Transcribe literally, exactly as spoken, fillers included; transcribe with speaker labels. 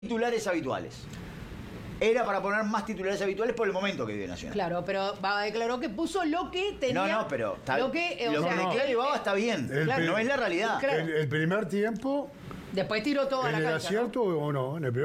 Speaker 1: titulares habituales. Era para poner más titulares habituales por el momento que vive Nacional.
Speaker 2: Claro, pero Baba declaró que puso lo que tenía.
Speaker 1: No, no, pero está,
Speaker 2: lo que,
Speaker 1: lo
Speaker 2: o
Speaker 1: que
Speaker 2: sea,
Speaker 1: declara Baba está bien.
Speaker 3: El
Speaker 1: Claro,
Speaker 3: pri-
Speaker 1: no es la realidad.
Speaker 2: Claro.
Speaker 3: El, el primer tiempo,
Speaker 2: Después tiró todo a
Speaker 3: ¿en
Speaker 2: la
Speaker 3: el
Speaker 2: cancha.
Speaker 3: acierto
Speaker 2: ¿no?
Speaker 3: o no? En el